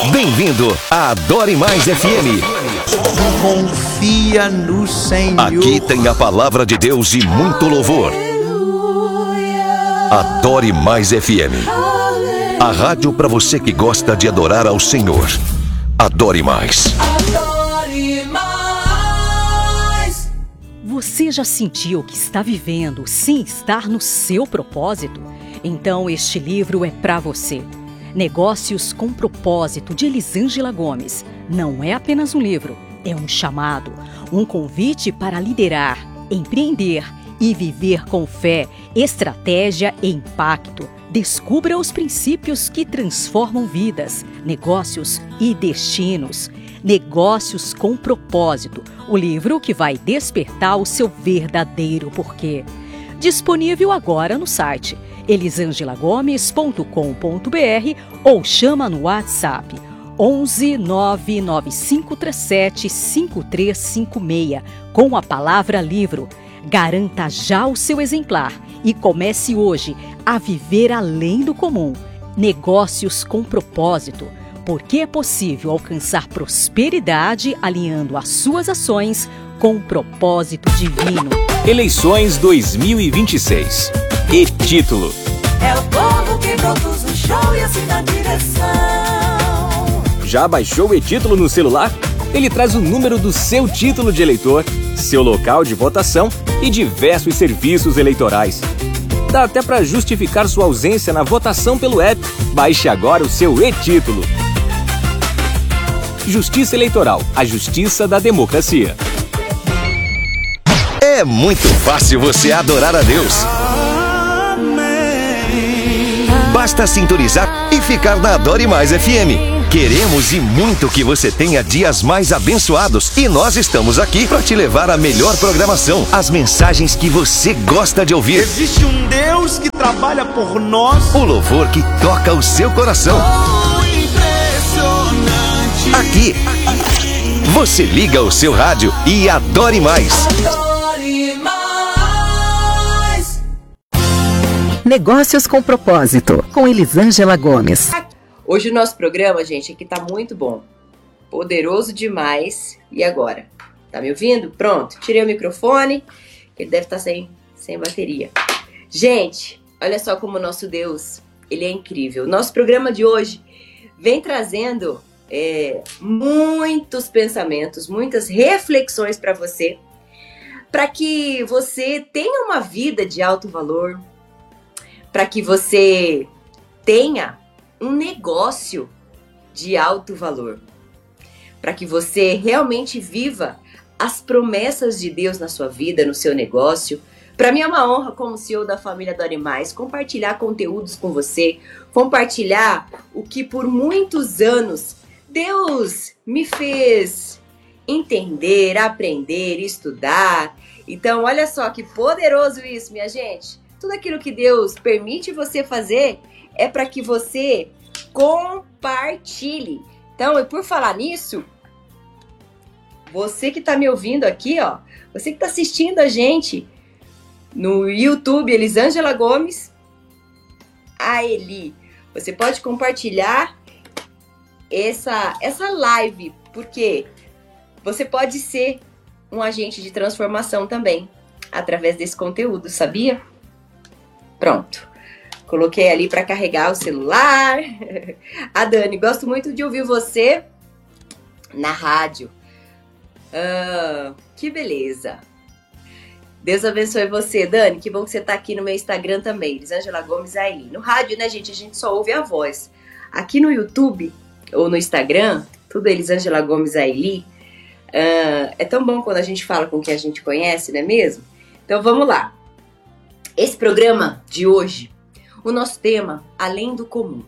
Bem-vindo a Adore Mais FM. Confia no Senhor. Aqui tem a palavra de Deus e muito louvor. Adore Mais FM. A rádio para você que gosta de adorar ao Senhor. Adore Mais. Adore mais. Você já sentiu que está vivendo sem estar no seu propósito? Então este livro é para você. Negócios com Propósito, de Elisângela Gomes. Não é apenas um livro, é um chamado, um convite para liderar, empreender e viver com fé, estratégia e impacto. Descubra os princípios que transformam vidas, negócios e destinos. Negócios com Propósito, o livro que vai despertar o seu verdadeiro porquê. Disponível agora no site elisangelagomes.com.br ou chama no WhatsApp 11 99537 5356 com a palavra livro. Garanta já o seu exemplar e comece hoje a viver além do comum. Negócios com Propósito, porque é possível alcançar prosperidade alinhando as suas ações com o propósito divino. Eleições 2026. E título: É o povo que produz o show e assim dá direção. Já baixou o e-título no celular? Ele traz o número do seu título de eleitor, seu local de votação e diversos serviços eleitorais. Dá até para justificar sua ausência na votação pelo app. Baixe agora o seu e-título. Justiça Eleitoral, a justiça da democracia. É muito fácil você adorar a Deus. Basta sintonizar e ficar na Adore Mais FM. Queremos e muito que você tenha dias mais abençoados. E nós estamos aqui para te levar a melhor programação, as mensagens que você gosta de ouvir. Existe um Deus que trabalha por nós. O louvor que toca o seu coração. Impressionante. Aqui, você liga o seu rádio e adore mais. Adore mais. Negócios com Propósito, com Elisângela Gomes. Hoje o nosso programa, gente, aqui tá muito bom. Poderoso demais. E agora? Tá me ouvindo? Pronto. Tirei o microfone, que ele deve estar sem bateria. Gente, olha só como o nosso Deus, ele é incrível. Nosso programa de hoje vem trazendo muitos pensamentos, muitas reflexões para você, para que você tenha uma vida de alto valor, para que você tenha um negócio de alto valor, para que você realmente viva as promessas de Deus na sua vida, no seu negócio. Para mim é uma honra, como CEO da família Adore Mais, compartilhar conteúdos com você, compartilhar o que por muitos anos Deus me fez entender, aprender, estudar. Então, olha só que poderoso isso, minha gente. Tudo aquilo que Deus permite você fazer é para que você compartilhe. Então, e por falar nisso, você que está me ouvindo aqui, ó, você que está assistindo a gente no YouTube, Elisângela Gomes, a Eli, você pode compartilhar essa live, porque você pode ser um agente de transformação também, através desse conteúdo, sabia? Pronto. Coloquei ali para carregar o celular. A Dani, gosto muito de ouvir você na rádio. Que beleza. Deus abençoe você, Dani. Que bom que você tá aqui no meu Instagram também, Elisângela Gomes Aili. No rádio, né, gente, a gente só ouve a voz. Aqui no YouTube ou no Instagram, tudo Elisângela Gomes Aili. É tão bom quando a gente fala com quem a gente conhece, não é mesmo? Então vamos lá. Esse programa de hoje, o nosso tema, além do comum.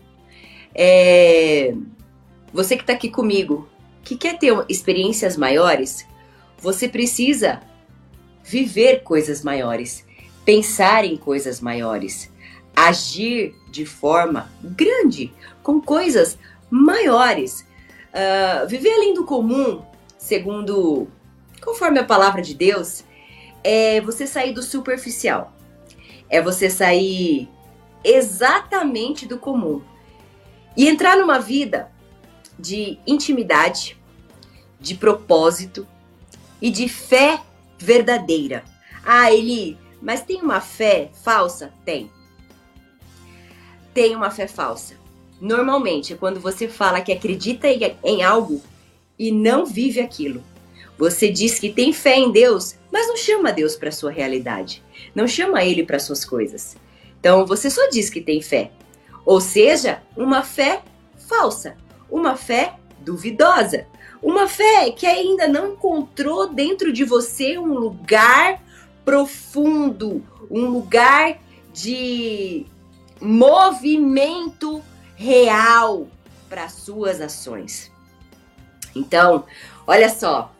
Você que está aqui comigo, que quer ter experiências maiores, você precisa viver coisas maiores, pensar em coisas maiores, agir de forma grande, com coisas maiores. Viver além do comum, conforme a palavra de Deus, é você sair do superficial. É você sair exatamente do comum e entrar numa vida de intimidade, de propósito e de fé verdadeira. Ah, Eli, mas tem uma fé falsa? Tem. Tem uma fé falsa. Normalmente é quando você fala que acredita em algo e não vive aquilo. Você diz que tem fé em Deus, mas não chama Deus para sua realidade. Não chama Ele para suas coisas. Então você só diz que tem fé. Ou seja, uma fé falsa, uma fé duvidosa, uma fé que ainda não encontrou dentro de você um lugar profundo, um lugar de movimento real para suas ações. Então, olha só,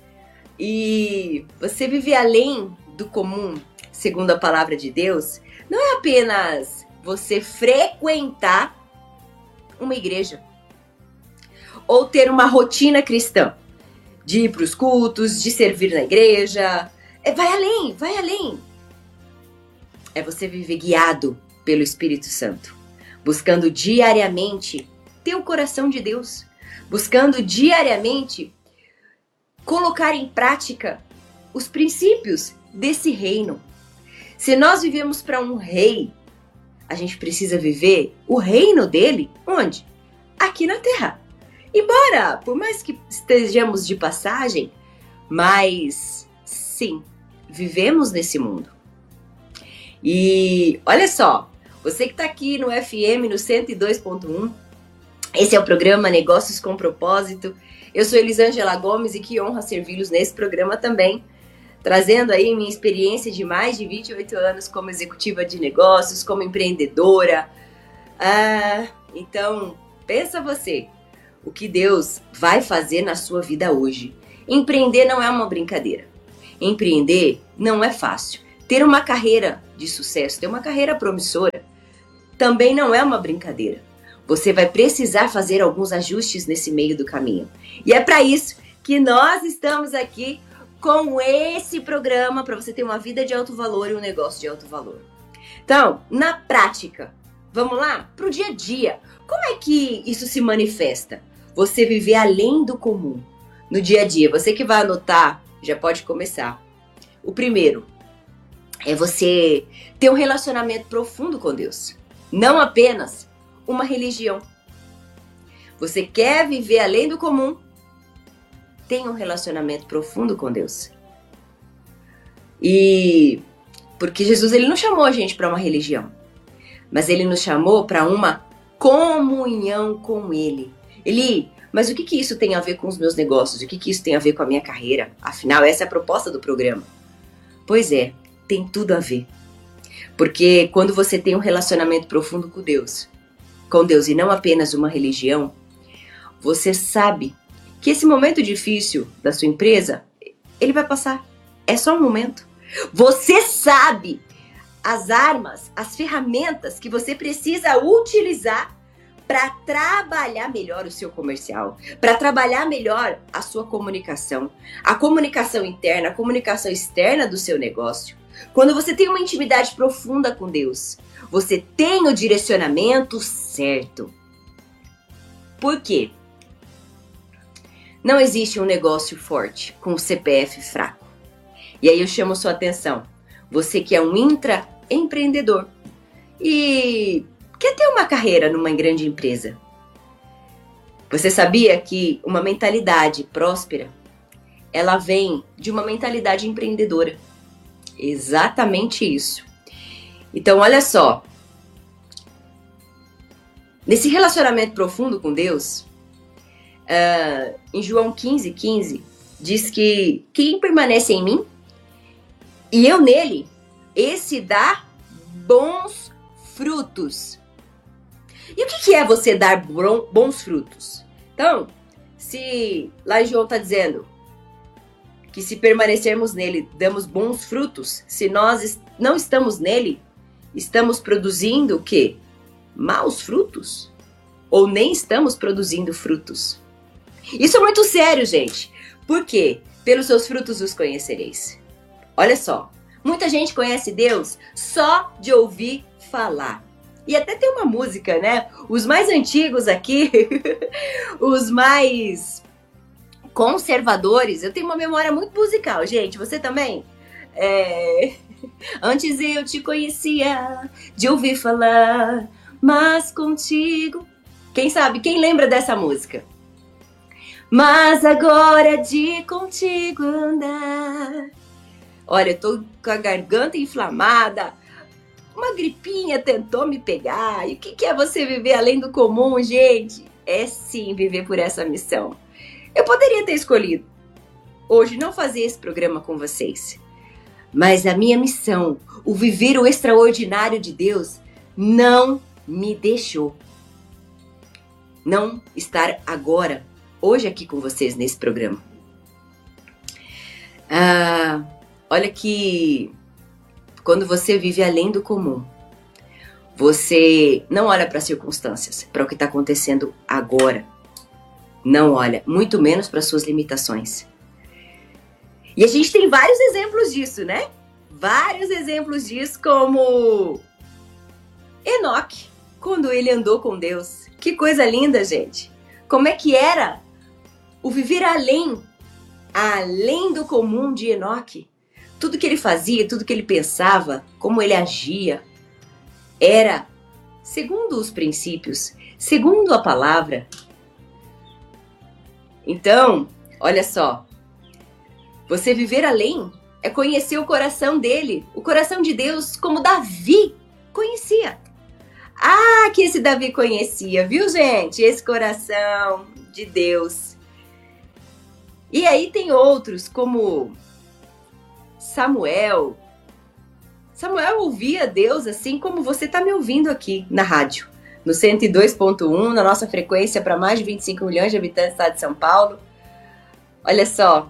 e você viver além do comum, segundo a palavra de Deus, não é apenas você frequentar uma igreja ou ter uma rotina cristã de ir para os cultos, de servir na igreja. Vai além, vai além. É você viver guiado pelo Espírito Santo, buscando diariamente ter o coração de Deus, buscando diariamente colocar em prática os princípios desse reino. Se nós vivemos para um rei, a gente precisa viver o reino dele, onde? Aqui na terra. Embora, por mais que estejamos de passagem, mas sim, vivemos nesse mundo. E olha só, você que está aqui no FM, no 102.1, esse é o programa Negócios com Propósito. Eu sou Elisângela Gomes e que honra servi-los nesse programa também, trazendo aí minha experiência de mais de 28 anos como executiva de negócios, como empreendedora. Então, pensa você, o que Deus vai fazer na sua vida hoje. Empreender não é uma brincadeira. Empreender não é fácil. Ter uma carreira de sucesso, ter uma carreira promissora, também não é uma brincadeira. Você vai precisar fazer alguns ajustes nesse meio do caminho. E é para isso que nós estamos aqui com esse programa, para você ter uma vida de alto valor e um negócio de alto valor. Então, na prática, vamos lá? Para o dia a dia. Como é que isso se manifesta? Você viver além do comum no dia a dia. Você que vai anotar, já pode começar. O primeiro é você ter um relacionamento profundo com Deus. Não apenas uma religião. Você quer viver além do comum? Tenha um relacionamento profundo com Deus. E porque Jesus, ele não chamou a gente para uma religião, mas ele nos chamou para uma comunhão com ele. Mas o que isso tem a ver com os meus negócios? O que isso tem a ver com a minha carreira? Afinal, essa é a proposta do programa. Pois é, tem tudo a ver. Porque quando você tem um relacionamento profundo com Deus e não apenas uma religião, você sabe que esse momento difícil da sua empresa, ele vai passar. É só um momento. Você sabe as armas, as ferramentas que você precisa utilizar para trabalhar melhor o seu comercial, para trabalhar melhor a sua comunicação, a comunicação interna, a comunicação externa do seu negócio. Quando você tem uma intimidade profunda com Deus, você tem o direcionamento certo. Por quê? Não existe um negócio forte com o CPF fraco. E aí eu chamo sua atenção. Você que é um intraempreendedor e quer ter uma carreira numa grande empresa. Você sabia que uma mentalidade próspera, ela vem de uma mentalidade empreendedora? Exatamente isso. Então, olha só. Nesse relacionamento profundo com Deus, em João 15:15, diz que quem permanece em mim e eu nele, esse dá bons frutos. E o que é você dar bons frutos? Então, se lá em João está dizendo que se permanecermos nele, damos bons frutos, se nós não estamos nele, estamos produzindo o quê? Maus frutos? Ou nem estamos produzindo frutos? Isso é muito sério, gente. Por quê? Pelos seus frutos os conhecereis. Olha só, muita gente conhece Deus só de ouvir falar. E até tem uma música, né? Os mais antigos aqui, os mais conservadores, eu tenho uma memória muito musical, gente, você também? Antes eu te conhecia de ouvir falar, mas contigo... Quem sabe? Quem lembra dessa música? Mas agora de contigo andar. Olha, eu tô com a garganta inflamada. Uma gripinha tentou me pegar. E o que é você viver além do comum, gente? É sim viver por essa missão. Eu poderia ter escolhido hoje não fazer esse programa com vocês. Mas a minha missão, o viver o extraordinário de Deus, não me deixou não estar agora, hoje aqui com vocês nesse programa. Olha que quando você vive além do comum, você não olha para as circunstâncias, para o que está acontecendo agora. Não olha, muito menos para suas limitações. E a gente tem vários exemplos disso, né? Vários exemplos disso, como Enoque, quando ele andou com Deus. Que coisa linda, gente. Como é que era o viver além do comum de Enoque? Tudo que ele fazia, tudo que ele pensava, como ele agia, era segundo os princípios, segundo a palavra. Então, olha só, você viver além é conhecer o coração dele, o coração de Deus, como Davi conhecia. Que esse Davi conhecia, viu, gente? Esse coração de Deus. E aí tem outros, como Samuel. Samuel ouvia Deus assim como você está me ouvindo aqui na rádio. No 102.1, na nossa frequência para mais de 25 milhões de habitantes do estado de São Paulo. Olha só.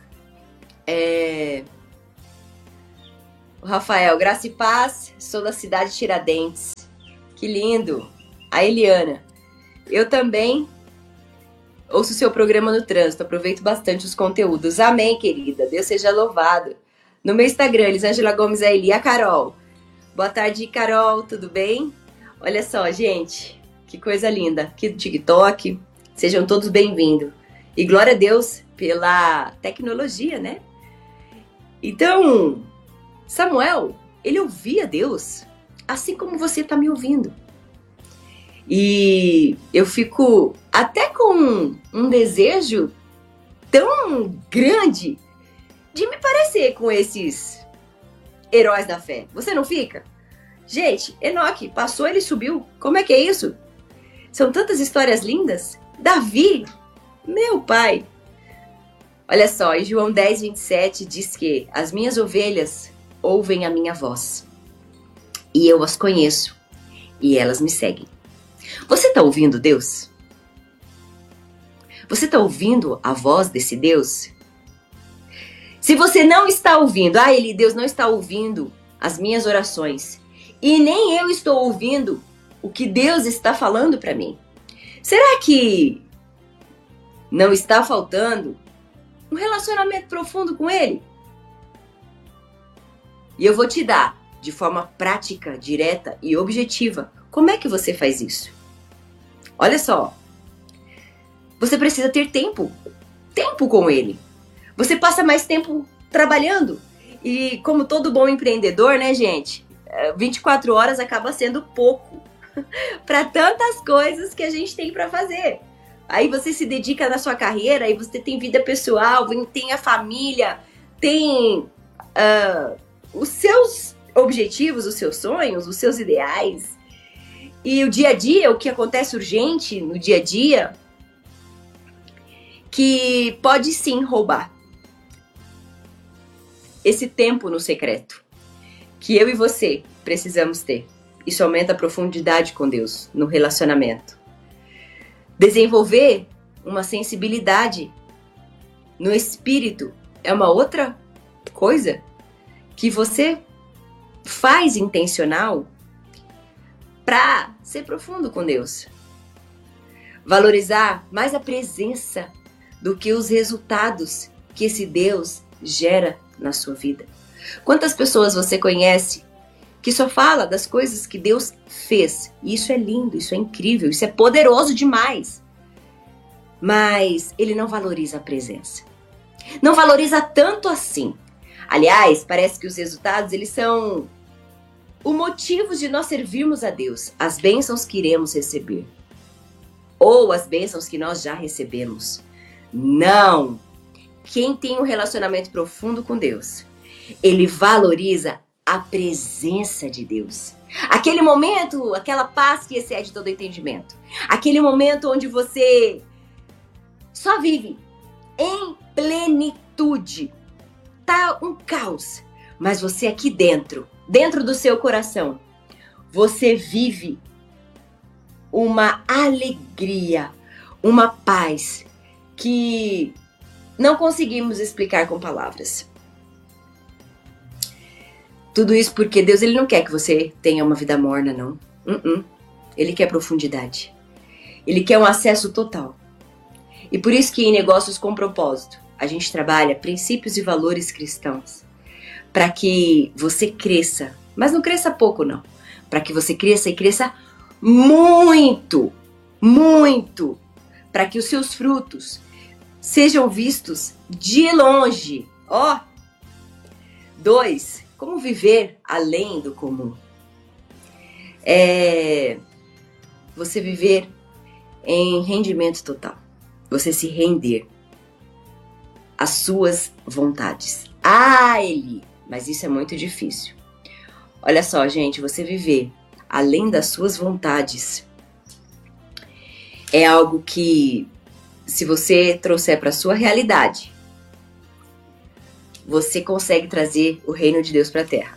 O Rafael, graça e paz, sou da cidade de Tiradentes. Que lindo. A Eliana, eu também ouço seu programa no trânsito, aproveito bastante os conteúdos. Amém, querida, Deus seja louvado. No meu Instagram, Elisângela Gomes é Eli. A Carol, boa tarde, Carol, tudo bem? Olha só, gente, que coisa linda, aqui do TikTok, sejam todos bem-vindos. E glória a Deus pela tecnologia, né? Então, Samuel, ele ouvia Deus, assim como você está me ouvindo. E eu fico até com um desejo tão grande de me parecer com esses heróis da fé. Você não fica? Gente, Enoque passou, ele subiu. Como é que é isso? São tantas histórias lindas. Davi, meu pai. Olha só, em João 10, 27 diz que as minhas ovelhas ouvem a minha voz. E eu as conheço. E elas me seguem. Você está ouvindo Deus? Você está ouvindo a voz desse Deus? Se você não está ouvindo, Eli, Deus não está ouvindo as minhas orações. E nem eu estou ouvindo o que Deus está falando para mim. Será que não está faltando um relacionamento profundo com Ele? E eu vou te dar, de forma prática, direta e objetiva, como é que você faz isso? Olha só, você precisa ter tempo com Ele. Você passa mais tempo trabalhando. E como todo bom empreendedor, né, gente? 24 horas acaba sendo pouco para tantas coisas que a gente tem para fazer. Aí você se dedica na sua carreira, aí você tem vida pessoal, tem a família, tem os seus objetivos, os seus sonhos, os seus ideais. E o dia a dia, o que acontece urgente no dia a dia, que pode sim roubar esse tempo no secreto, que eu e você precisamos ter. Isso aumenta a profundidade com Deus no relacionamento. Desenvolver uma sensibilidade no espírito é uma outra coisa que você faz intencional para ser profundo com Deus. Valorizar mais a presença do que os resultados que esse Deus gera na sua vida. Quantas pessoas você conhece que só fala das coisas que Deus fez. E isso é lindo, isso é incrível, isso é poderoso demais. Mas ele não valoriza a presença. Não valoriza tanto assim. Aliás, parece que os resultados, eles são o motivo de nós servirmos a Deus, as bênçãos que iremos receber. Ou as bênçãos que nós já recebemos. Não! Quem tem um relacionamento profundo com Deus, ele valoriza a presença de Deus. Aquele momento, aquela paz que excede todo entendimento. Aquele momento onde você só vive em plenitude. Tá um caos, mas você aqui dentro do seu coração, você vive uma alegria, uma paz que não conseguimos explicar com palavras. Tudo isso porque Deus, ele não quer que você tenha uma vida morna, não. Ele quer profundidade. Ele quer um acesso total. E por isso que em Negócios com Propósito, a gente trabalha princípios e valores cristãos. Para que você cresça. Mas não cresça pouco, não. Para que você cresça e cresça muito. Muito. Para que os seus frutos sejam vistos de longe. 2. Como viver além do comum? Você viver em rendimento total. Você se render às suas vontades. Eli, mas isso é muito difícil. Olha só, gente, você viver além das suas vontades é algo que, se você trouxer para a sua realidade, você consegue trazer o reino de Deus para a terra.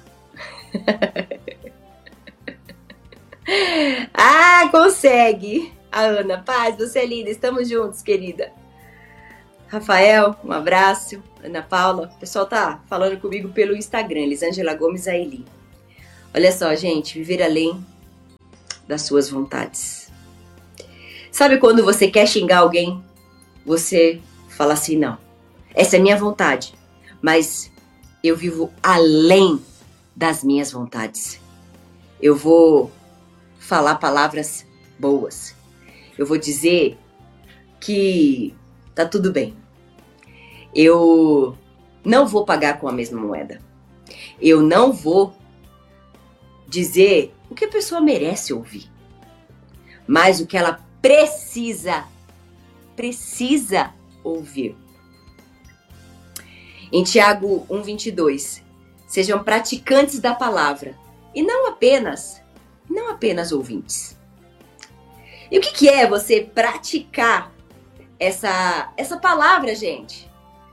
Consegue! A Ana, paz, você é linda, estamos juntos, querida. Rafael, um abraço. Ana Paula, o pessoal tá falando comigo pelo Instagram, Elisângela Gomes Aili. Olha só, gente, viver além das suas vontades. Sabe quando você quer xingar alguém, você fala assim, não, essa é minha vontade, mas eu vivo além das minhas vontades. Eu vou falar palavras boas. Eu vou dizer que tá tudo bem. Eu não vou pagar com a mesma moeda. Eu não vou dizer o que a pessoa merece ouvir, mas o que ela precisa ouvir. Em Tiago 1:22, sejam praticantes da palavra e não apenas ouvintes. E o que é você praticar essa palavra, gente?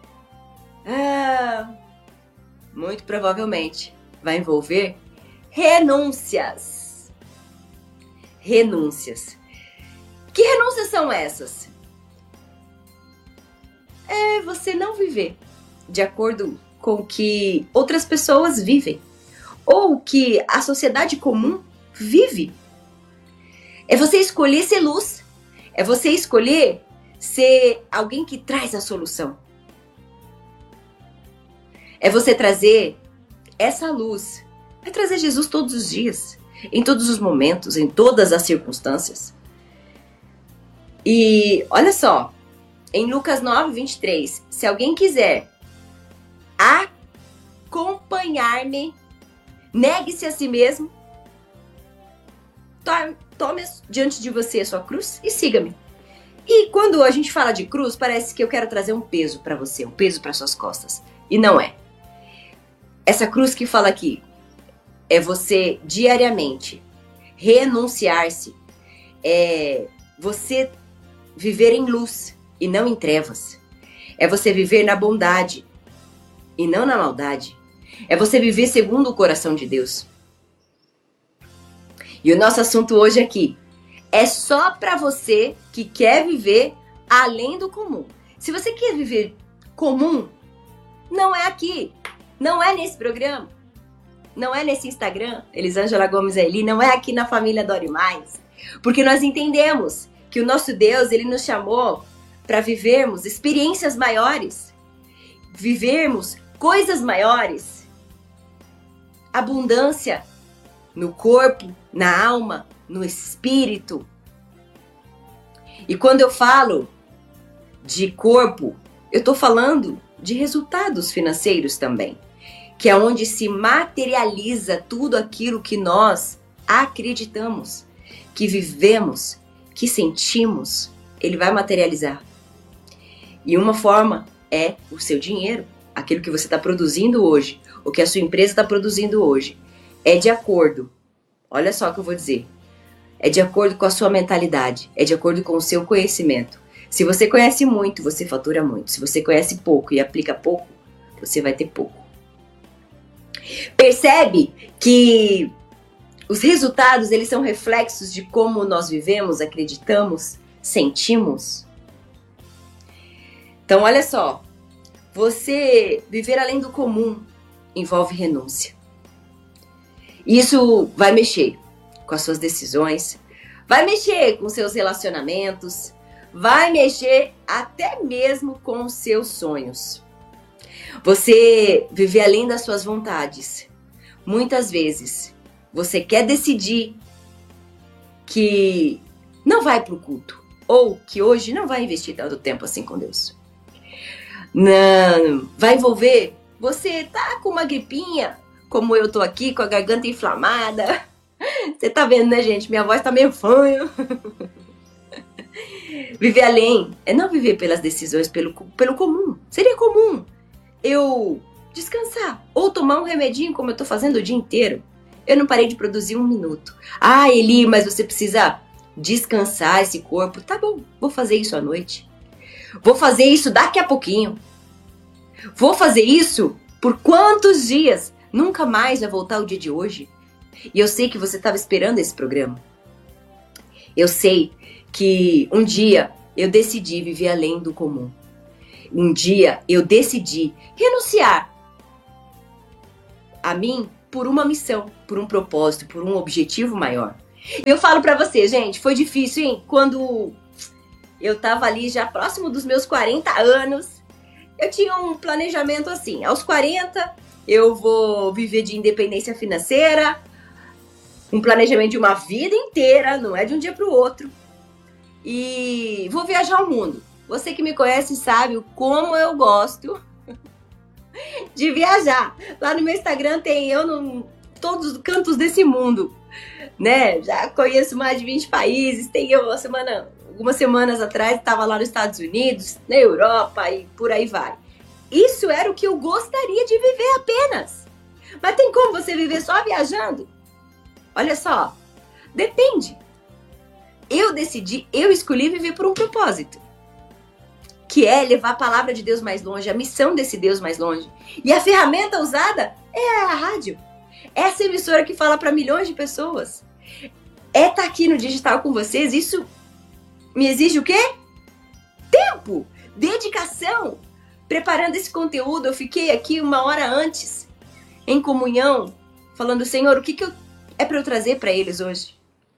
Muito provavelmente vai envolver renúncias. Renúncias. Que renúncias são essas? É você não viver de acordo com o que outras pessoas vivem ou o que a sociedade comum vive. É você escolher ser luz. É você escolher ser alguém que traz a solução. É você trazer essa luz. É trazer Jesus todos os dias, em todos os momentos, em todas as circunstâncias. E olha só, em Lucas 9:23, se alguém quiser acompanhar-me, negue-se a si mesmo, tome diante de você a sua cruz e siga-me. E quando a gente fala de cruz, parece que eu quero trazer um peso para você, um peso para suas costas. E não é. Essa cruz que fala aqui é você diariamente renunciar-se, é você viver em luz e não em trevas. É você viver na bondade e não na maldade. É você viver segundo o coração de Deus. E o nosso assunto hoje aqui é só para você que quer viver além do comum. Se você quer viver comum, não é aqui, não é nesse programa, não é nesse Instagram, Elisângela Gomes Aili, não é aqui na família Adore Mais. Porque nós entendemos que o nosso Deus, ele nos chamou para vivermos experiências maiores, vivermos coisas maiores, abundância no corpo, na alma, no espírito. E quando eu falo de corpo, eu estou falando de resultados financeiros também, que é onde se materializa tudo aquilo que nós acreditamos, que vivemos, que sentimos, ele vai materializar. E uma forma é o seu dinheiro, aquilo que você está produzindo hoje, o que a sua empresa está produzindo hoje, é de acordo, olha só o que eu vou dizer, é de acordo com a sua mentalidade, é de acordo com o seu conhecimento. Se você conhece muito, você fatura muito. Se você conhece pouco e aplica pouco, você vai ter pouco. Percebe que os resultados, eles são reflexos de como nós vivemos, acreditamos, sentimos? Então, olha só. Você viver além do comum envolve renúncia. Isso vai mexer com as suas decisões, vai mexer com seus relacionamentos, vai mexer até mesmo com os seus sonhos. Você viver além das suas vontades. Muitas vezes, você quer decidir que não vai para o culto, ou que hoje não vai investir tanto tempo assim com Deus. Não, vai envolver, você tá com uma gripinha, como eu tô aqui, com a garganta inflamada. Você tá vendo, né, gente? Minha voz tá meio fanha. Viver além é não viver pelas decisões, pelo comum. Seria comum eu descansar ou tomar um remedinho como eu tô fazendo o dia inteiro. Eu não parei de produzir 1 minuto. Ah, Eli, mas você precisa descansar esse corpo. Tá bom, vou fazer isso à noite. Vou fazer isso daqui a pouquinho. Vou fazer isso por quantos dias? Nunca mais vai voltar o dia de hoje. E eu sei que você estava esperando esse programa. Eu sei que um dia eu decidi viver além do comum. Um dia eu decidi renunciar a mim por uma missão, por um propósito, por um objetivo maior. Eu falo pra você, gente, foi difícil, hein? Quando eu tava ali já próximo dos meus 40 anos, eu tinha um planejamento assim, aos 40 eu vou viver de independência financeira, um planejamento de uma vida inteira, não é de um dia pro outro. E vou viajar o mundo. Você que me conhece sabe o como eu gosto de viajar. Lá no meu Instagram tem eu em todos os cantos desse mundo, né? Já conheço mais de 20 países. Tem eu algumas semanas atrás estava lá nos Estados Unidos, na Europa e por aí vai. Isso era o que eu gostaria de viver apenas. Mas tem como você viver só viajando? Olha só, depende. Eu escolhi viver por um propósito, que é levar a palavra de Deus mais longe, a missão desse Deus mais longe. E a ferramenta usada é a rádio. Essa emissora que fala para milhões de pessoas. É estar aqui no digital com vocês. Isso me exige o quê? Tempo, dedicação. Preparando esse conteúdo, eu fiquei aqui 1 hora antes, em comunhão, falando, Senhor, o que é para eu trazer para eles hoje?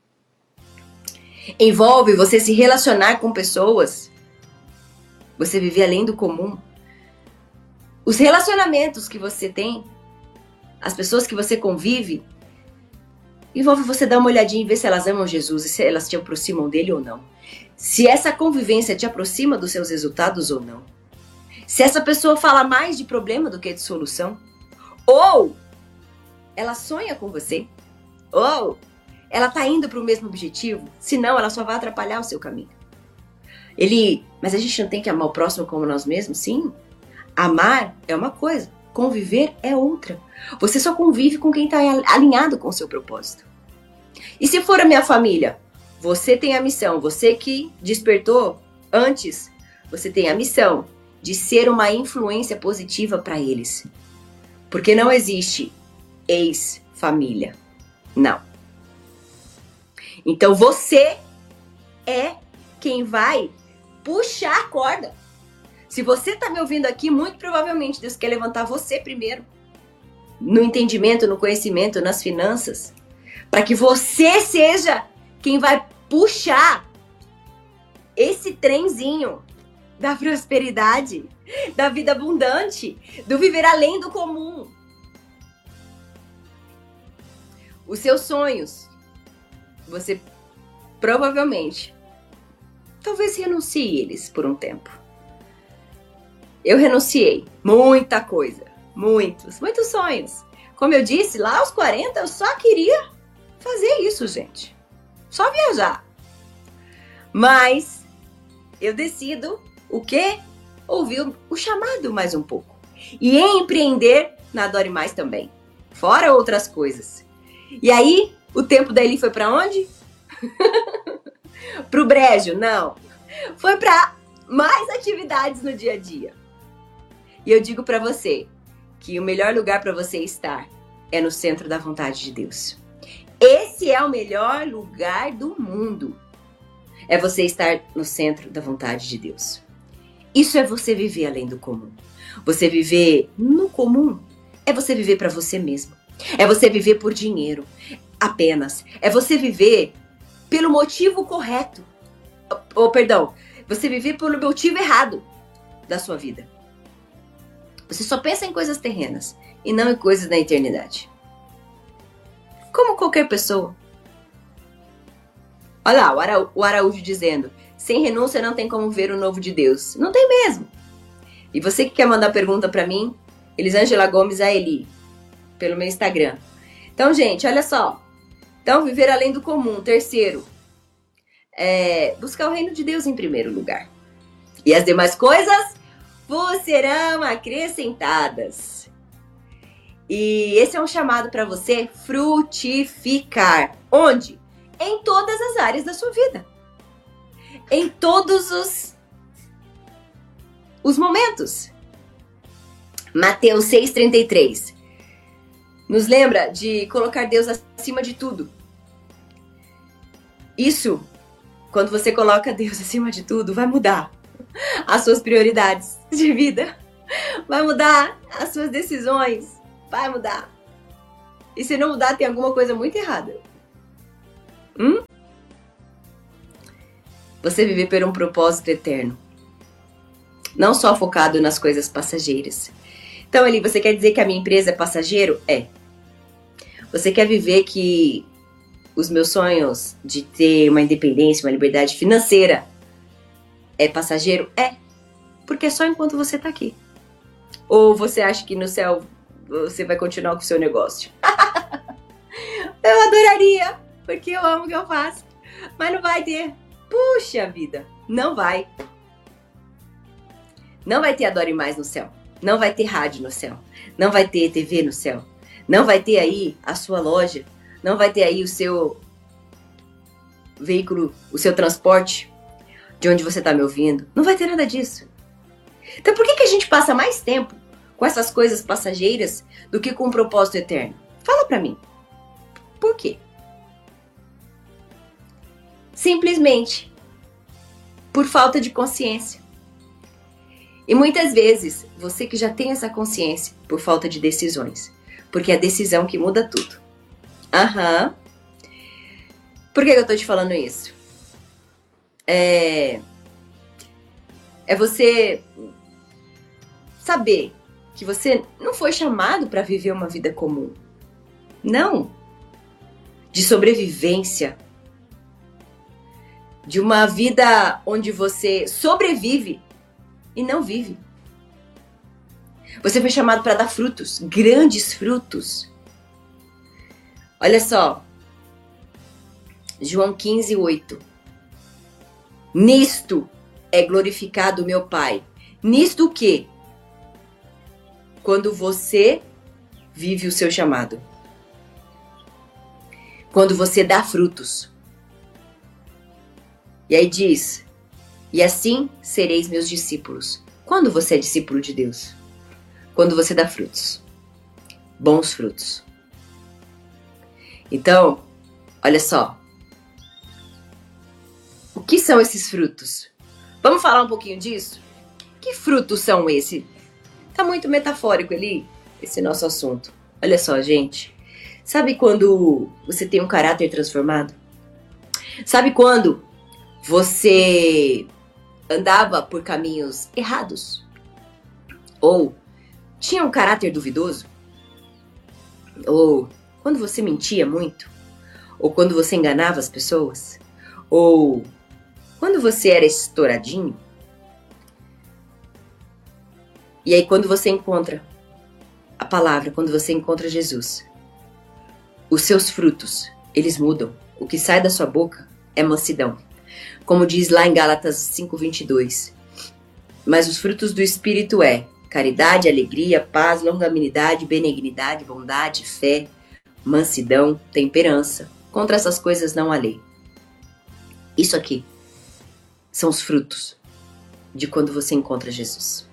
Envolve você se relacionar com pessoas, você viver além do comum. Os relacionamentos que você tem, as pessoas que você convive, envolve você dar uma olhadinha e ver se elas amam Jesus e se elas te aproximam dele ou não. Se essa convivência te aproxima dos seus resultados ou não. Se essa pessoa fala mais de problema do que de solução. Ou ela sonha com você. Ou ela tá indo para o mesmo objetivo. Senão ela só vai atrapalhar o seu caminho. Mas a gente não tem que amar o próximo como nós mesmos? Sim. Amar é uma coisa. Conviver é outra. Você só convive com quem está alinhado com o seu propósito. E se for a minha família? Você tem a missão. Você que despertou antes. Você tem a missão de ser uma influência positiva para eles. Porque não existe ex-família. Não. Então você é quem vai puxar a corda. Se você está me ouvindo aqui, muito provavelmente Deus quer levantar você primeiro. No entendimento, no conhecimento, nas finanças. Para que você seja quem vai puxar esse trenzinho da prosperidade, da vida abundante, do viver além do comum. Os seus sonhos, você provavelmente, talvez renuncie eles por um tempo. Eu renunciei muita coisa, muitos sonhos. Como eu disse, lá aos 40 eu só queria fazer isso, gente. Só viajar. Mas eu decido o quê? Ouvir o chamado mais um pouco. E empreender na Adore Mais também. Fora outras coisas. E aí, o tempo da Eli foi pra onde? Pro brejo? Não. Foi pra mais atividades no dia a dia. E eu digo pra você que o melhor lugar pra você estar é no centro da vontade de Deus. Esse é o melhor lugar do mundo. É você estar no centro da vontade de Deus. Isso é você viver além do comum. Você viver no comum é você viver pra você mesmo. É você viver por dinheiro apenas. É você viver pelo motivo correto. Perdão, você viver pelo motivo errado da sua vida. Você só pensa em coisas terrenas e não em coisas da eternidade. Como qualquer pessoa. Olha lá, o Araújo dizendo: sem renúncia não tem como ver o novo de Deus. Não tem mesmo. E você que quer mandar pergunta pra mim, Elisângela Gomes a Eli, pelo meu Instagram. Então, gente, olha só. Então, viver além do comum. Terceiro, buscar o reino de Deus em primeiro lugar. E as demais coisas vos serão acrescentadas. E esse é um chamado para você frutificar. Onde? Em todas as áreas da sua vida. Em todos os momentos. Mateus 6,33 nos lembra de colocar Deus acima de tudo. Isso, quando você coloca Deus acima de tudo, vai mudar as suas prioridades de vida. Vai mudar as suas decisões. Vai mudar. E se não mudar, tem alguma coisa muito errada. Você viver por um propósito eterno. Não só focado nas coisas passageiras. Então, Eli, você quer dizer que a minha empresa é passageiro? É. Você quer viver que os meus sonhos de ter uma independência, uma liberdade financeira é passageiro? É. Porque é só enquanto você tá aqui. Ou você acha que no céu você vai continuar com o seu negócio? Eu adoraria, porque eu amo o que eu faço. Mas não vai ter. Puxa vida, não vai. Não vai ter Adore Mais no céu. Não vai ter rádio no céu. Não vai ter TV no céu. Não vai ter aí a sua loja. Não vai ter aí o seu veículo, o seu transporte, de onde você está me ouvindo. Não vai ter nada disso. Então por que a gente passa mais tempo com essas coisas passageiras do que com um propósito eterno? Fala pra mim. Por quê? Simplesmente por falta de consciência. E muitas vezes, você que já tem essa consciência, por falta de decisões. Porque é a decisão que muda tudo. Por que eu tô te falando isso? É você saber que você não foi chamado para viver uma vida comum. Não. De sobrevivência. De uma vida onde você sobrevive e não vive. Você foi chamado para dar frutos, grandes frutos. Olha só. João 15:8. Nisto é glorificado meu Pai. Nisto o quê? Quando você vive o seu chamado. Quando você dá frutos. E aí diz: e assim sereis meus discípulos. Quando você é discípulo de Deus? Quando você dá frutos. Bons frutos. Então, olha só. O que são esses frutos? Vamos falar um pouquinho disso? Que frutos são esses? Tá muito metafórico ali, esse nosso assunto. Olha só, gente. Sabe quando você tem um caráter transformado? Sabe quando você andava por caminhos errados? Ou tinha um caráter duvidoso? Ou Quando você mentia muito? Ou quando você enganava as pessoas? Ou quando você era estouradinho? E aí quando você encontra a palavra, quando você encontra Jesus, os seus frutos, eles mudam. O que sai da sua boca é mansidão. Como diz lá em Gálatas 5:22. Mas os frutos do Espírito é caridade, alegria, paz, longanimidade, benignidade, bondade, fé, mansidão, temperança. Contra essas coisas não há lei. Isso aqui são os frutos de quando você encontra Jesus.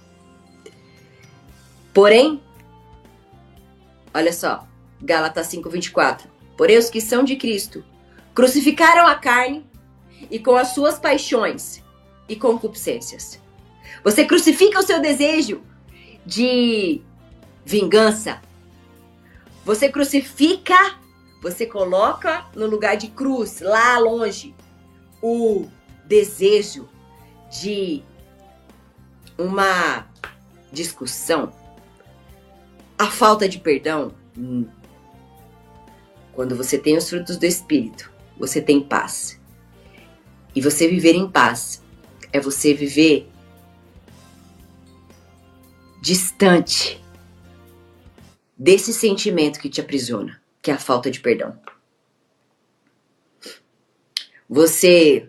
Porém, olha só, Gálatas 5:24. Porém, os que são de Cristo crucificaram a carne e com as suas paixões e concupiscências. Você crucifica o seu desejo de vingança. Você crucifica, você coloca no lugar de cruz, lá longe, o desejo de uma discussão, a falta de perdão. Quando você tem os frutos do Espírito, você tem paz. E você viver em paz é você viver distante desse sentimento que te aprisiona, que é a falta de perdão. Você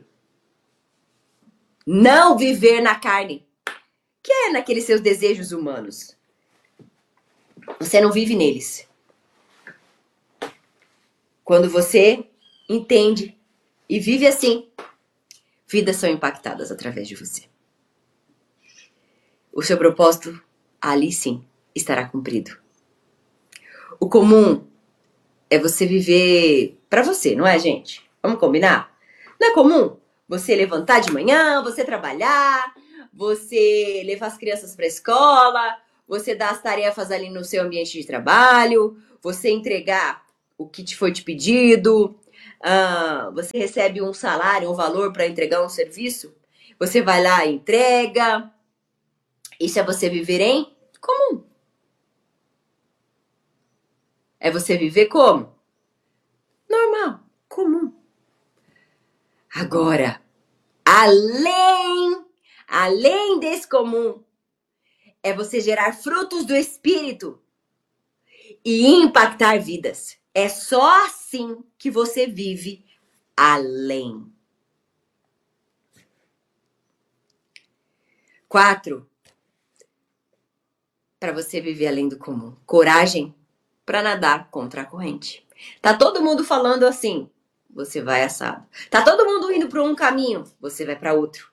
não viver na carne, que é naqueles seus desejos humanos. Você não vive neles. Quando você entende e vive assim, vidas são impactadas através de você. O seu propósito, ali sim, estará cumprido. O comum é você viver pra você, não é, gente? Vamos combinar? Não é comum você levantar de manhã, você trabalhar, você levar as crianças pra escola, você dar as tarefas ali no seu ambiente de trabalho, você entregar o que te foi te pedido, você recebe um salário, um valor para entregar um serviço, você vai lá e entrega. Isso é você viver em comum. É você viver como? Normal, comum. Agora, além desse comum, é você gerar frutos do Espírito e impactar vidas. É só assim que você vive além. 4. Para você viver além do comum. Coragem para nadar contra a corrente. Tá todo mundo falando assim, você vai assado. Tá todo mundo indo para um caminho, você vai para outro.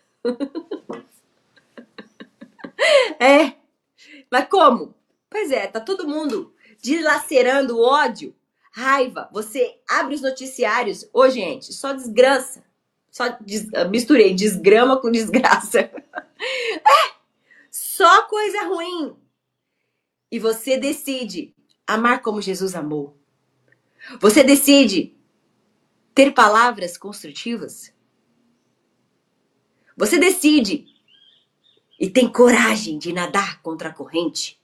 Mas como? Pois é, tá todo mundo dilacerando ódio, raiva. Você abre os noticiários. Ô, gente, só desgraça. Misturei desgrama com desgraça. Só coisa ruim. E você decide amar como Jesus amou. Você decide ter palavras construtivas. Você decide e tem coragem de nadar contra a corrente.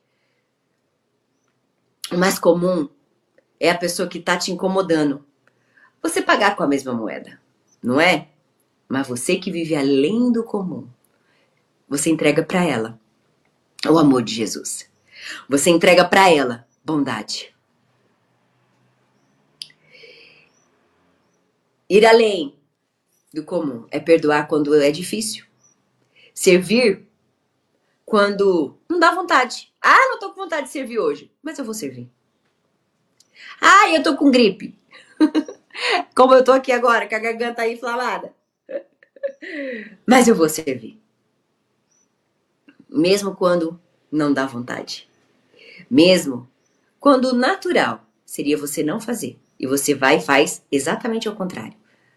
O mais comum é a pessoa que está te incomodando. Você pagar com a mesma moeda, não é? Mas você que vive além do comum, você entrega para ela o amor de Jesus. Você entrega para ela bondade. Ir além do comum é perdoar quando é difícil. Servir quando não dá vontade. Não tô com vontade de servir hoje, mas eu vou servir. Eu tô com gripe. Como eu tô aqui agora, com a garganta inflamada. Mas eu vou servir. Mesmo quando não dá vontade. Mesmo quando o natural seria você não fazer. E você vai e faz exatamente ao contrário.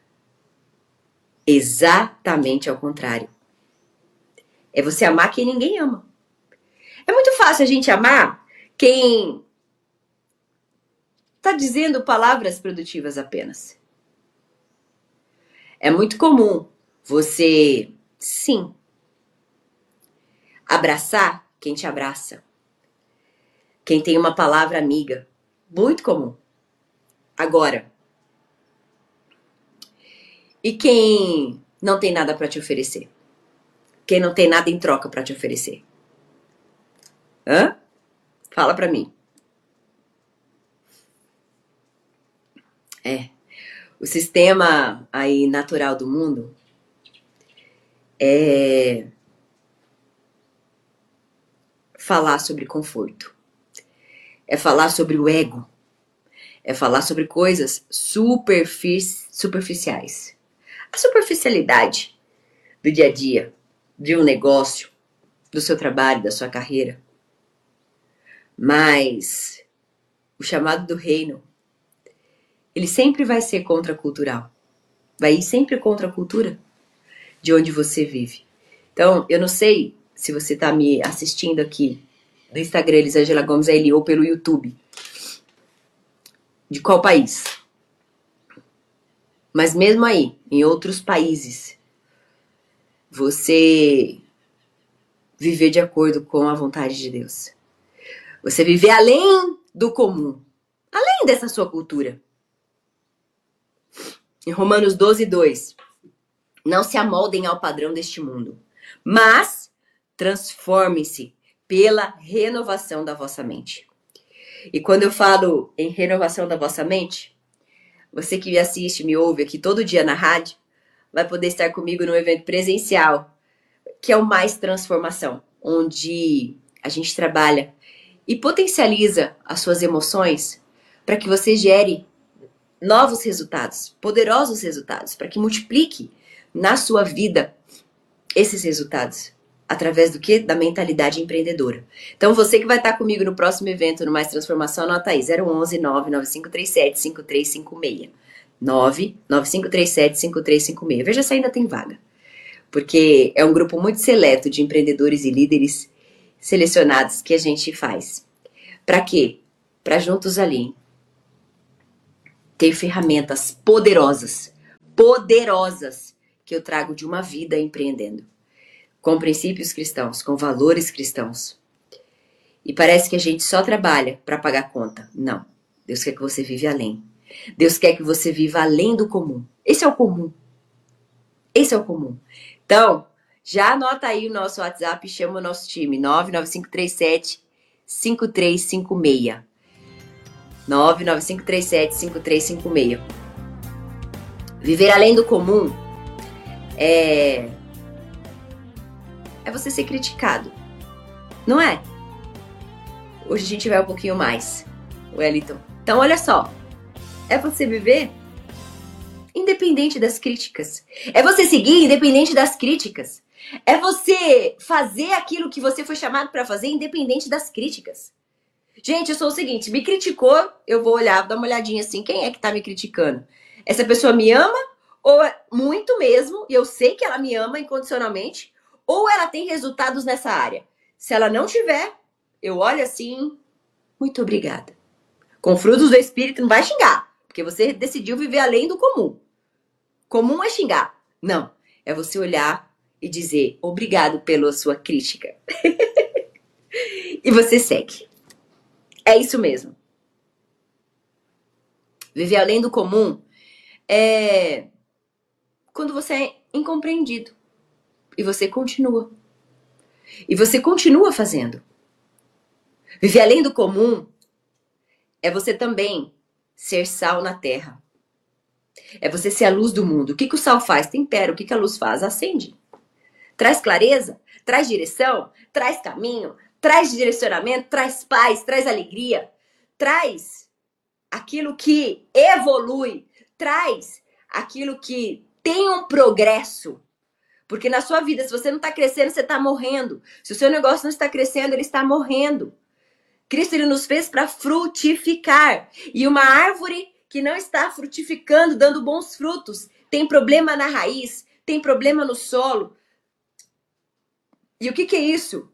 Exatamente ao contrário. É você amar quem ninguém ama. É muito fácil a gente amar quem está dizendo palavras produtivas apenas. É muito comum você, sim, abraçar quem te abraça. Quem tem uma palavra amiga. Muito comum. Agora, e quem não tem nada para te oferecer? Quem não tem nada em troca para te oferecer? Hã? Fala para mim. O sistema aí natural do mundo é falar sobre conforto. É falar sobre o ego. É falar sobre coisas superficiais. A superficialidade do dia a dia, de um negócio, do seu trabalho, da sua carreira. Mas o chamado do reino, ele sempre vai ser contracultural. Vai ir sempre contra a cultura de onde você vive. Então, eu não sei se você está me assistindo aqui do Instagram, Elisângela Gomes Aili, ou pelo YouTube. De qual país? Mas mesmo aí, em outros países, você viver de acordo com a vontade de Deus. Você viver além do comum. Além dessa sua cultura. Em Romanos 12:2, não se amoldem ao padrão deste mundo, mas transformem-se pela renovação da vossa mente. E quando eu falo em renovação da vossa mente, você que me assiste, me ouve aqui todo dia na rádio, vai poder estar comigo num evento presencial, que é o Mais Transformação, onde a gente trabalha e potencializa as suas emoções para que você gere novos resultados, poderosos resultados, para que multiplique na sua vida esses resultados. Através do quê? Da mentalidade empreendedora. Então, você que vai estar comigo no próximo evento, no Mais Transformação, anota aí, 011 99537 5356. 99537 5356. Veja se ainda tem vaga. Porque é um grupo muito seleto de empreendedores e líderes selecionados que a gente faz. Para quê? Para juntos ali ter ferramentas poderosas que eu trago de uma vida empreendendo. Com princípios cristãos, com valores cristãos. E parece que a gente só trabalha para pagar conta. Não. Deus quer que você viva além. Deus quer que você viva além do comum. Esse é o comum. Esse é o comum. Então, já anota aí o nosso WhatsApp e chama o nosso time. 99537 5356. 99537 5356. Viver além do comum é você ser criticado. Não é? Hoje a gente vai um pouquinho mais, Wellington. Então, olha só. É você viver independente das críticas. É você seguir independente das críticas. É você fazer aquilo que você foi chamado para fazer independente das críticas. Gente, eu sou o seguinte, me criticou, eu vou olhar, dar uma olhadinha assim, quem é que tá me criticando? Essa pessoa me ama, ou muito mesmo, e eu sei que ela me ama incondicionalmente, ou ela tem resultados nessa área. Se ela não tiver, eu olho assim, muito obrigada. Com frutos do Espírito não vai xingar, porque você decidiu viver além do comum. Comum é xingar. Não, é você olhar e dizer obrigado pela sua crítica. E você segue. É isso mesmo. Viver além do comum é quando você é incompreendido. E você continua. E você continua fazendo. Viver além do comum é você também ser sal na terra. É você ser a luz do mundo. O que o sal faz? Tempera. O que a luz faz? Acende. Traz clareza, traz direção, traz caminho, traz direcionamento, traz paz, traz alegria, traz aquilo que evolui, traz aquilo que tem um progresso. Porque na sua vida, se você não está crescendo, você está morrendo. Se o seu negócio não está crescendo, ele está morrendo. Cristo, ele nos fez para frutificar. E uma árvore que não está frutificando, dando bons frutos, tem problema na raiz, tem problema no solo. E o que é isso?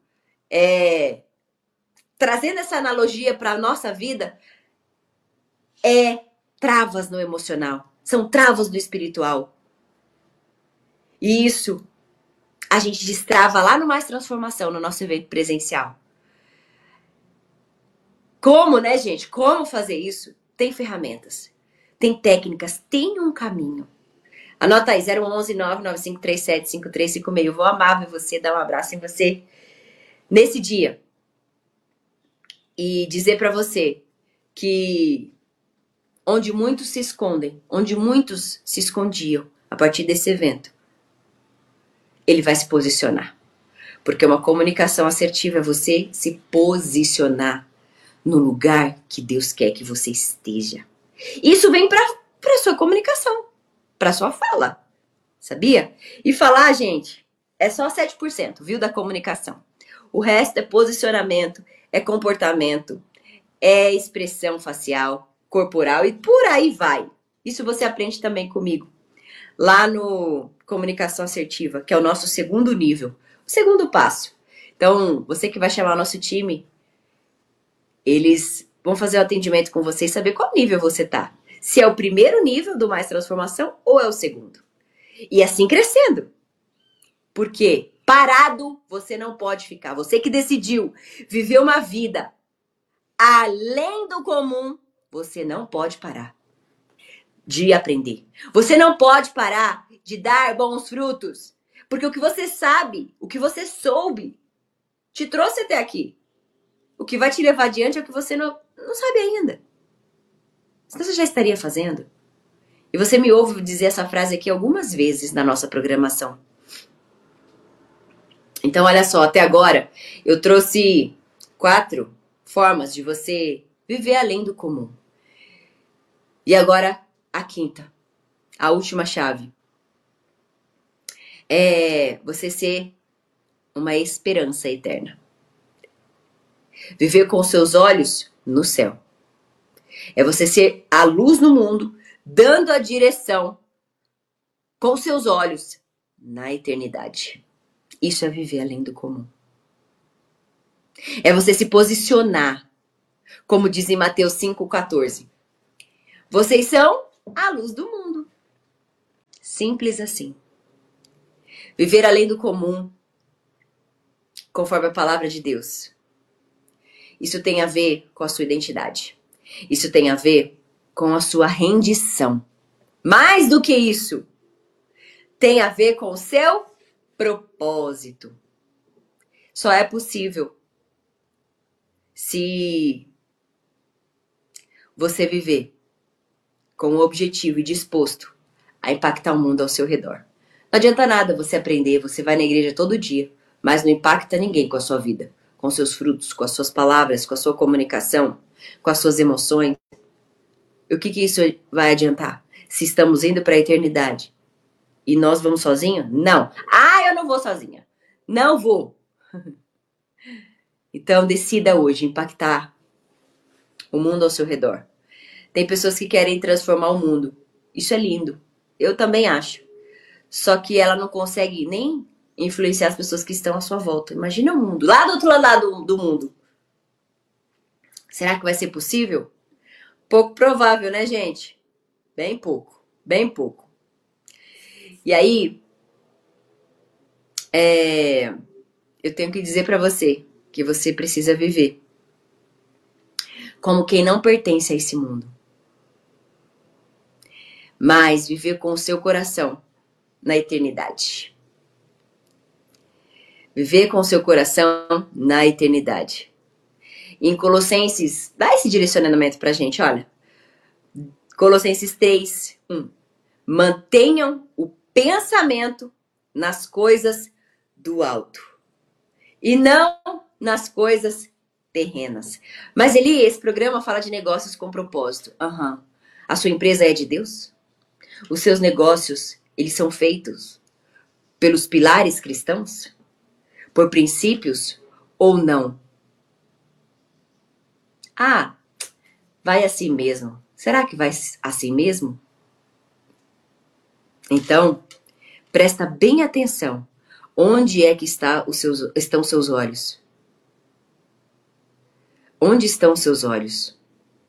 Trazendo essa analogia para a nossa vida, é travas no emocional. São travas no espiritual. E isso a gente destrava lá no Mais Transformação, no nosso evento presencial. Como, né, gente? Como fazer isso? Tem ferramentas, tem técnicas, tem um caminho. Anota aí, 011 99537 5356. Eu vou amar ver você, dar um abraço em você nesse dia. E dizer pra você que onde muitos se escondem, onde muitos se escondiam a partir desse evento, ele vai se posicionar. Porque uma comunicação assertiva é você se posicionar no lugar que Deus quer que você esteja. Isso vem para sua comunicação, para sua fala, sabia? E falar, gente, é só 7%, viu, da comunicação. O resto é posicionamento, é comportamento, é expressão facial, corporal e por aí vai. Isso você aprende também comigo, lá no Comunicação Assertiva, que é o nosso segundo nível, o segundo passo. Então, você que vai chamar o nosso time, eles vão fazer o atendimento com você e saber qual nível você tá. Se é o primeiro nível do Mais Transformação ou é o segundo. E assim crescendo. Porque parado você não pode ficar. Você que decidiu viver uma vida além do comum, você não pode parar de aprender. Você não pode parar de dar bons frutos. Porque o que você sabe, o que você soube, te trouxe até aqui. O que vai te levar adiante é o que você não sabe ainda. Senão você já estaria fazendo. E você me ouve dizer essa frase aqui algumas vezes na nossa programação. Então, olha só, até agora eu trouxe 4 formas de você viver além do comum. E agora, a 5ª, a última chave. É você ser uma esperança eterna. Viver com os seus olhos no céu. É você ser a luz no mundo, dando a direção com seus olhos na eternidade. Isso é viver além do comum. É você se posicionar, como diz em Mateus 5,14. Vocês são a luz do mundo. Simples assim. Viver além do comum, conforme a palavra de Deus. Isso tem a ver com a sua identidade. Isso tem a ver com a sua rendição. Mais do que isso, tem a ver com o seu propósito. Só é possível se você viver com o objetivo e disposto a impactar o mundo ao seu redor. Não adianta nada você aprender, você vai na igreja todo dia, mas não impacta ninguém com a sua vida, com seus frutos, com as suas palavras, com a sua comunicação, com as suas emoções. E o que isso vai adiantar? Se estamos indo para a eternidade e nós vamos sozinhos? Não. Eu não vou sozinha. Não vou. Então decida hoje impactar o mundo ao seu redor. Tem pessoas que querem transformar o mundo. Isso é lindo. Eu também acho. Só que ela não consegue nem influenciar as pessoas que estão à sua volta. Imagina o mundo, lá do outro lado do mundo. Será que vai ser possível? Pouco provável, né, gente? Bem pouco, bem pouco. E aí, eu tenho que dizer pra você que você precisa viver como quem não pertence a esse mundo. Mas viver com o seu coração na eternidade. Viver com o seu coração na eternidade. Em Colossenses, dá esse direcionamento pra gente, olha. Colossenses 3:1. Mantenham o pensamento nas coisas do alto e não nas coisas terrenas. Mas esse programa fala de negócios com propósito. A sua empresa é de Deus? Os seus negócios, eles são feitos pelos pilares cristãos? Por princípios ou não? Vai assim mesmo. Será que vai assim mesmo? Então, presta bem atenção. Onde é que estão seus olhos? Onde estão seus olhos?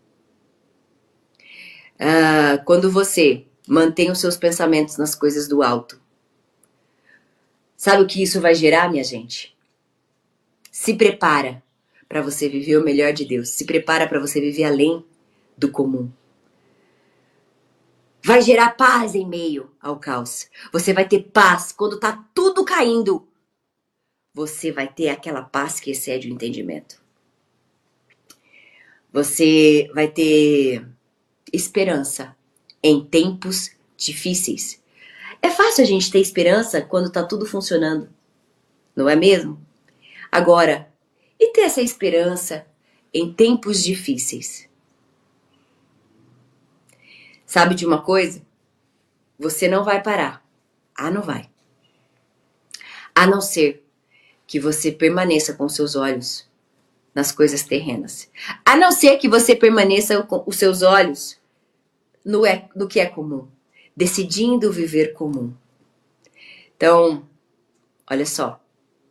Quando você mantém os seus pensamentos nas coisas do alto, sabe o que isso vai gerar, minha gente? Se prepara para você viver o melhor de Deus. Se prepara para você viver além do comum. Vai gerar paz em meio ao caos. Você vai ter paz quando tá tudo caindo. Você vai ter aquela paz que excede o entendimento. Você vai ter esperança em tempos difíceis. É fácil a gente ter esperança quando tá tudo funcionando, não é mesmo? Agora, e ter essa esperança em tempos difíceis? Sabe de uma coisa? Você não vai parar. Não vai. A não ser que você permaneça com seus olhos nas coisas terrenas. A não ser que você permaneça com os seus olhos no que é comum. Decidindo viver comum. Então, olha só.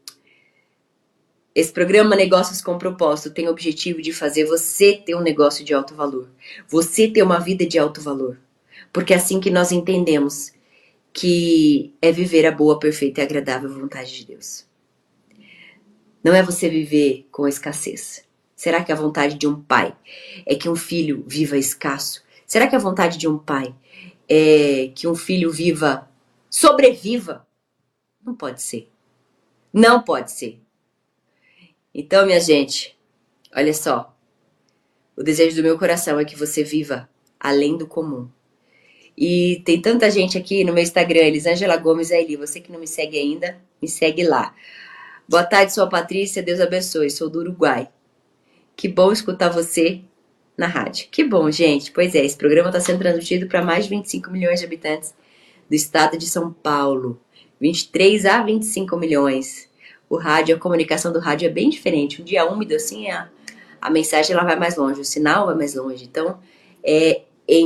Esse programa Negócios com Propósito tem o objetivo de fazer você ter um negócio de alto valor. Você ter uma vida de alto valor. Porque é assim que nós entendemos que é viver a boa, perfeita e agradável vontade de Deus. Não é você viver com escassez. Será que a vontade de um pai é que um filho viva escasso? Será que a vontade de um pai é que um filho sobreviva? Não pode ser. Não pode ser. Então, minha gente, olha só. O desejo do meu coração é que você viva além do comum. E tem tanta gente aqui no meu Instagram, Elisângela Gomes Aili. Você que não me segue ainda, me segue lá. Boa tarde, sou a Patrícia, Deus abençoe. Sou do Uruguai. Que bom escutar você na rádio. Que bom, gente. Pois é, esse programa está sendo transmitido para mais de 25 milhões de habitantes do estado de São Paulo. 23 a 25 milhões. O rádio, a comunicação do rádio é bem diferente. Um dia úmido, assim, a mensagem ela vai mais longe, o sinal vai mais longe. Então, é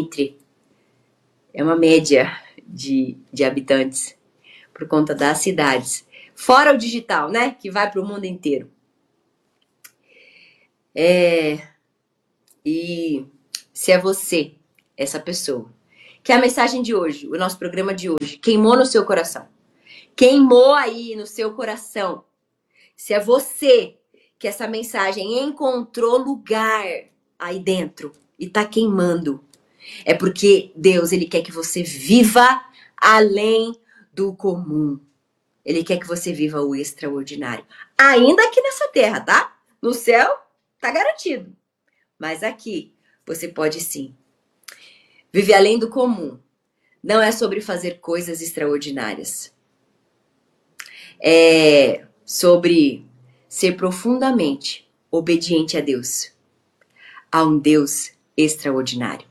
uma média de habitantes por conta das cidades. Fora o digital, né? Que vai para o mundo inteiro. E se é você, essa pessoa, que a mensagem de hoje, o nosso programa de hoje, queimou no seu coração. Queimou aí no seu coração. Se é você que essa mensagem encontrou lugar aí dentro e tá queimando, é porque Deus, Ele quer que você viva além do comum. Ele quer que você viva o extraordinário. Ainda aqui nessa terra, tá? No céu, tá garantido. Mas aqui, você pode sim. Viver além do comum. Não é sobre fazer coisas extraordinárias. É sobre ser profundamente obediente a Deus. A um Deus extraordinário.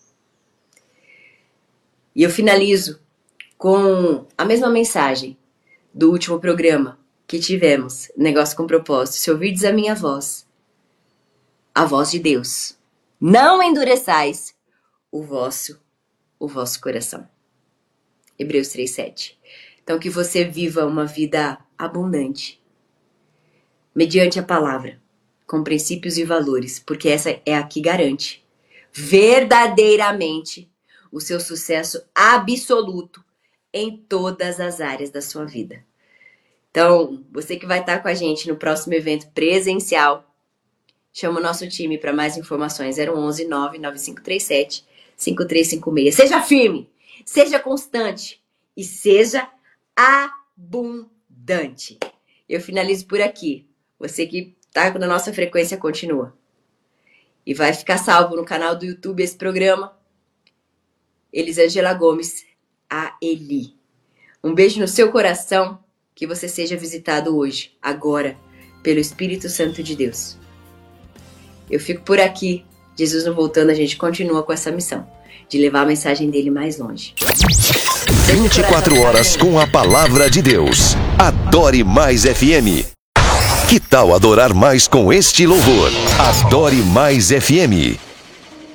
E eu finalizo com a mesma mensagem do último programa que tivemos, Negócio com Propósito. Se ouvirdes a minha voz, a voz de Deus, não endureçais o vosso coração. Hebreus 3:7. Então que você viva uma vida abundante, mediante a palavra, com princípios e valores, porque essa é a que garante verdadeiramente o seu sucesso absoluto em todas as áreas da sua vida. Então, você que vai estar com a gente no próximo evento presencial, chama o nosso time para mais informações, 011 99537 5356. Seja firme, seja constante e seja abundante. Eu finalizo por aqui. Você que está na nossa frequência, continua. E vai ficar salvo no canal do YouTube esse programa. Elisângela Gomes Aili. Um beijo no seu coração. Que você seja visitado hoje, agora, pelo Espírito Santo de Deus. Eu fico por aqui. Jesus não voltando, a gente continua com essa missão de levar a mensagem dele mais longe. 24 horas com a palavra de Deus. Adore Mais FM. Que tal adorar mais com este louvor? Adore Mais FM.